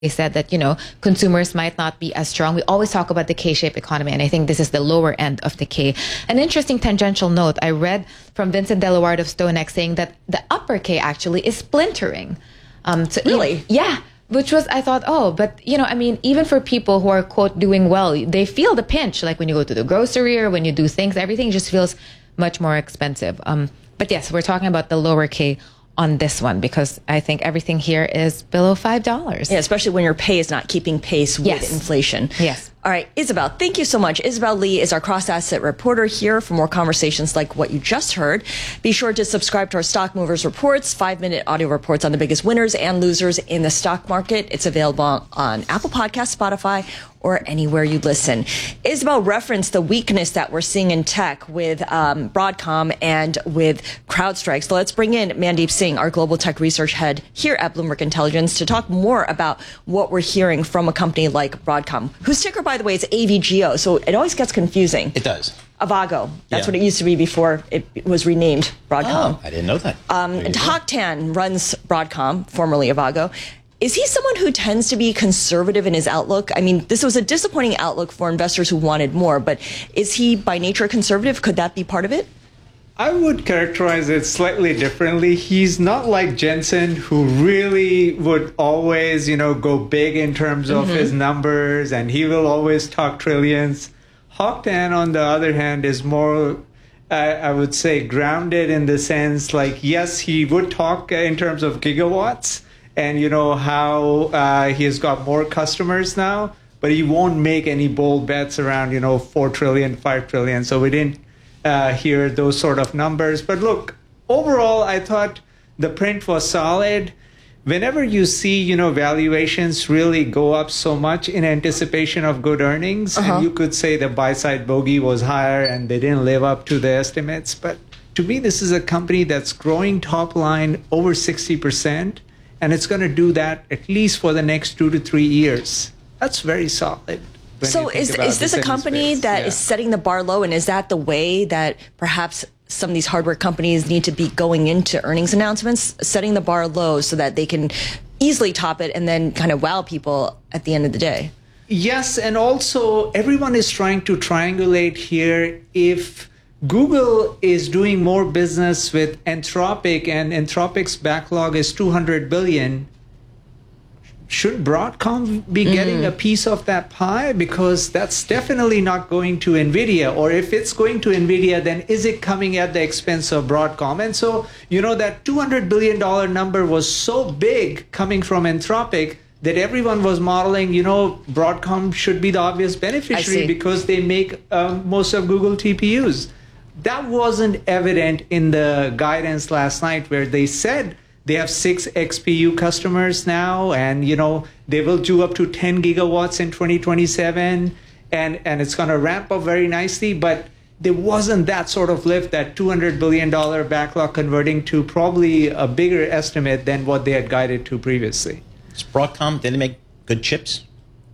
they said that, consumers might not be as strong. We always talk about the K-shaped economy, and I think this is the lower end of the K. An interesting tangential note, I read from Vincent Delaward of StoneX saying that the upper K actually is splintering. Really? Yeah. Which was, I thought, but, even for people who are, quote, doing well, they feel the pinch. Like when you go to the grocery or when you do things, everything just feels much more expensive. But yes, we're talking about the lower K on this one because I think everything here is below $5. Yeah, especially when your pay is not keeping pace with inflation. Yes. All right, Isabel, thank you so much. Isabel Lee is our cross-asset reporter here for more conversations like what you just heard. Be sure to subscribe to our Stock Movers Reports, 5-minute audio reports on the biggest winners and losers in the stock market. It's available on Apple Podcasts, Spotify, or anywhere you listen. Isabel referenced the weakness that we're seeing in tech with Broadcom and with CrowdStrike. So let's bring in Mandeep Singh, our global tech research head here at Bloomberg Intelligence, to talk more about what we're hearing from a company like Broadcom, whose ticker, by the way, is AVGO. So it always gets confusing. It does. Avago. That's what it used to be before it was renamed Broadcom. Oh, I didn't know that. Hock Tan runs Broadcom, formerly Avago. Is he someone who tends to be conservative in his outlook? I mean, this was a disappointing outlook for investors who wanted more, but is he by nature conservative? Could that be part of it? I would characterize it slightly differently. He's not like Jensen, who really would always, go big in terms of his numbers, and he will always talk trillions. Hock Tan, on the other hand, is more, I would say, grounded in the sense like, yes, he would talk in terms of gigawatts, and how he has got more customers now, but he won't make any bold bets around 4 trillion, 5 trillion. So we didn't hear those sort of numbers. But look, overall, I thought the print was solid. Whenever you see valuations really go up so much in anticipation of good earnings, and you could say the buy side bogey was higher and they didn't live up to the estimates, but to me this is a company that's growing top line over 60%. And it's going to do that at least for the next 2 to 3 years. That's very solid. So is this a company that is setting the bar low? And is that the way that perhaps some of these hardware companies need to be going into earnings announcements, setting the bar low so that they can easily top it and then kind of wow people at the end of the day? Yes. And also everyone is trying to triangulate here if Google is doing more business with Anthropic, and Anthropic's backlog is $200 billion. Should Broadcom be getting a piece of that pie? Because that's definitely not going to NVIDIA. Or if it's going to NVIDIA, then is it coming at the expense of Broadcom? And so, that $200 billion number was so big coming from Anthropic that everyone was modeling, Broadcom should be the obvious beneficiary because they make most of Google TPUs. That wasn't evident in the guidance last night, where they said they have 6 XPU customers now, and they will do up to 10 gigawatts in 2027, and it's going to ramp up very nicely. But there wasn't that sort of lift, that $200 billion backlog converting to probably a bigger estimate than what they had guided to previously. Is Broadcom, did they make good chips?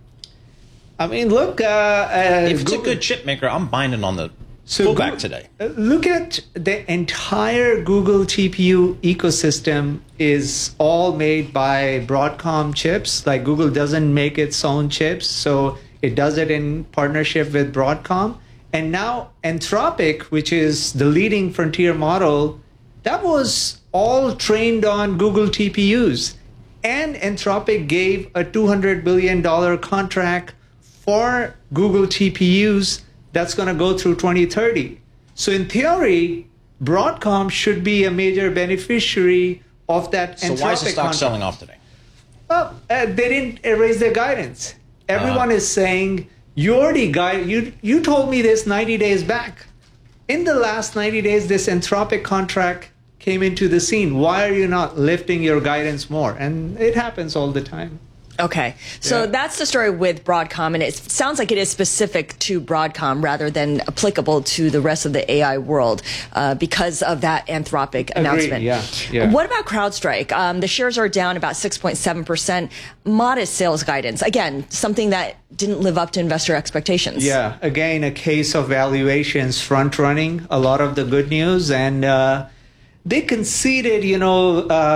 I mean, look, if it's a good chip maker, I'm buying it on the pullback today. Look at the entire Google TPU ecosystem is all made by Broadcom chips. Like Google doesn't make its own chips, so it does it in partnership with Broadcom. And now Anthropic, which is the leading frontier model, that was all trained on Google TPUs. And Anthropic gave a $200 billion contract for Google TPUs that's going to go through 2030. So in theory, Broadcom should be a major beneficiary of that. So why is the stock selling off today? Well, they didn't raise their guidance. Everyone is saying, you already you told me this 90 days back. In the last 90 days, this Anthropic contract came into the scene. Why are you not lifting your guidance more? And it happens all the time. Okay. So that's the story with Broadcom, and it sounds like it is specific to Broadcom rather than applicable to the rest of the AI world because of that Anthropic announcement. Yeah. What about CrowdStrike? The shares are down about 6.7%. Modest sales guidance. Again, something that didn't live up to investor expectations. Yeah. Again, a case of valuations front-running a lot of the good news. And they conceded,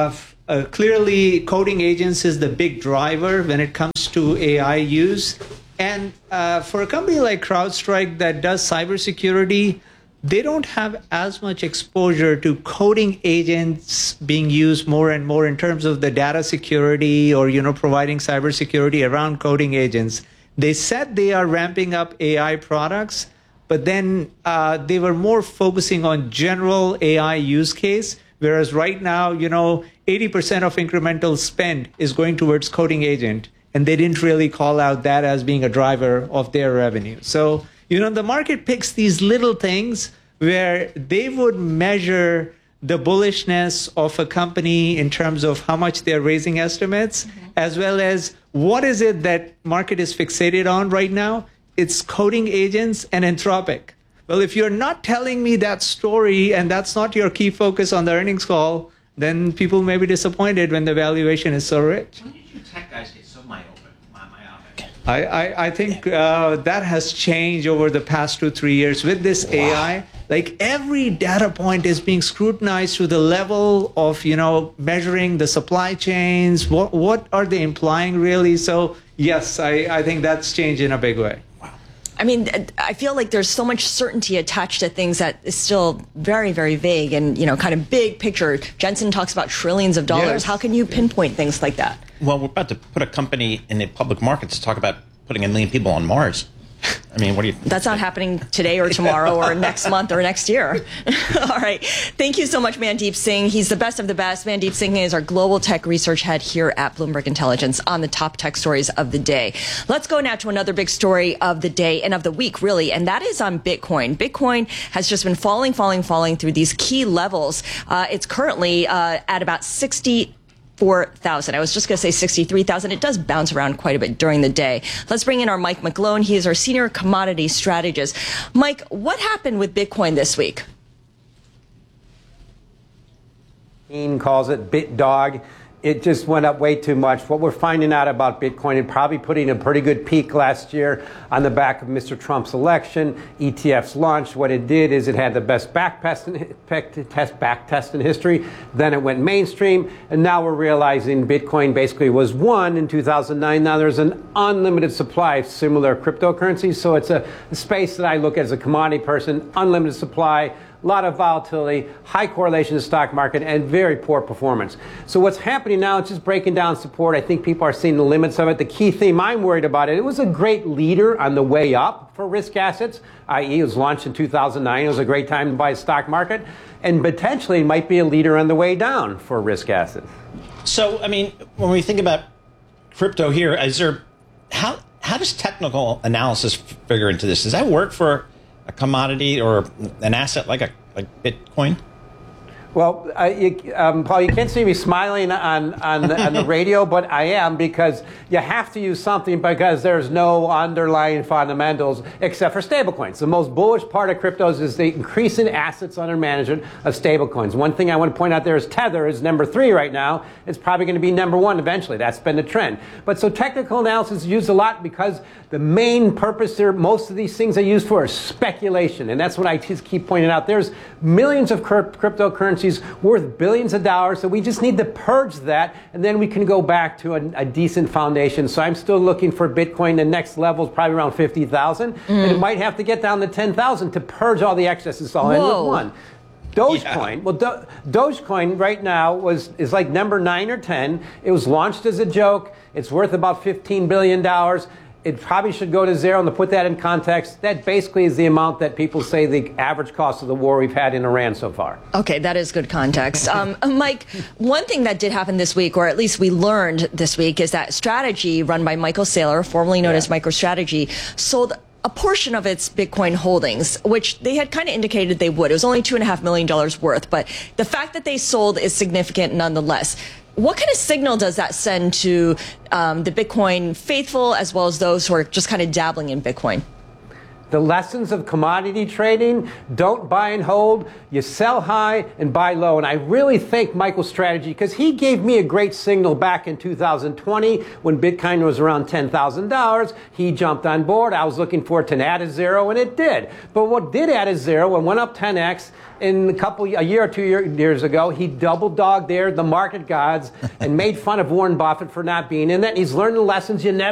Clearly, coding agents is the big driver when it comes to AI use. And for a company like CrowdStrike that does cybersecurity, they don't have as much exposure to coding agents being used more and more in terms of the data security or, providing cybersecurity around coding agents. They said they are ramping up AI products, but then they were more focusing on general AI use case, whereas right now, 80% of incremental spend is going towards coding agent, and they didn't really call out that as being a driver of their revenue. So, the market picks these little things where they would measure the bullishness of a company in terms of how much they're raising estimates, as well as what is it that market is fixated on right now. It's coding agents and Anthropic. Well, if you're not telling me that story and that's not your key focus on the earnings call, then people may be disappointed when the valuation is so rich. When did you tech guys get so myopic? I think that has changed over the past 2-3 years with this AI. Like every data point is being scrutinized to the level of, measuring the supply chains. What are they implying really? So yes, I think that's changed in a big way. I mean, I feel like there's so much certainty attached to things that is still very, very vague and, kind of big picture. Jensen talks about trillions of dollars. Yes. How can you pinpoint things like that? Well, we're about to put a company in the public markets to talk about putting 1 million people on Mars. I mean, what do you... That's not happening today or tomorrow or next month or next year. All right. Thank you so much, Mandeep Singh. He's the best of the best. Mandeep Singh is our global tech research head here at Bloomberg Intelligence on the top tech stories of the day. Let's go now to another big story of the day and of the week, really, and that is on Bitcoin. Bitcoin has just been falling through these key levels. It's currently at about 64,000. I was just going to say 63,000. It does bounce around quite a bit during the day. Let's bring in our Mike McGlone. He is our senior commodity strategist. Mike, what happened with Bitcoin this week? Ian calls it BitDog. It just went up way too much. What we're finding out about Bitcoin, and probably putting a pretty good peak last year on the back of Mr. Trump's election, ETFs launched. What it did is it had the best back test in history. Then it went mainstream, and now we're realizing Bitcoin basically was one in 2009. Now there's an unlimited supply of similar cryptocurrencies. So it's a space that I look at as a commodity person, unlimited supply, a lot of volatility, high correlation to the stock market, and very poor performance. So what's happening now, it's just breaking down support. I think people are seeing the limits of it. The key theme I'm worried about it was a great leader on the way up for risk assets, i.e. it was launched in 2009. It was a great time to buy the stock market, and potentially might be a leader on the way down for risk assets. So, I mean, when we think about crypto here, how does technical analysis figure into this? Does that work for a commodity or an asset like Bitcoin? Well, Paul, you can't see me smiling on the radio, but I am, because you have to use something, because there's no underlying fundamentals except for stablecoins. The most bullish part of cryptos is the increasing assets under management of stablecoins. One thing I want to point out there is Tether is number 3 right now. It's probably going to be number 1 eventually. That's been the trend. But so technical analysis is used a lot because the main purpose there, most of these things are used for, is speculation. And that's what I just keep pointing out. There's millions of cryptocurrencies worth billions of dollars, so we just need to purge that, and then we can go back to a decent foundation. So I'm still looking for Bitcoin. The next level is probably around 50,000, and it might have to get down to 10,000 to purge all the excesses. I'll end with one. Dogecoin. Well, Dogecoin right now is like number 9 or 10. It was launched as a joke. It's worth about $15 billion. It probably should go to 0. And to put that in context, that basically is the amount that people say the average cost of the war we've had in Iran so far. Okay, that is good context. Mike, one thing that did happen this week, or at least we learned this week, is that Strategy, run by Michael Saylor, formerly known as MicroStrategy, sold a portion of its Bitcoin holdings, which they had kind of indicated they would. It was only $2.5 million worth, but the fact that they sold is significant nonetheless. What kind of signal does that send to the Bitcoin faithful, as well as those who are just kind of dabbling in Bitcoin? The lessons of commodity trading: don't buy and hold, you sell high and buy low. And I really thank Michael's strategy, because he gave me a great signal back in 2020 when Bitcoin was around $10,000. He jumped on board. I was looking for it to add a zero, and it did. But what did add a zero and went up 10x in a year or 2 years ago, he double dogged there the market gods and made fun of Warren Buffett for not being in that. And he's learned the lessons you never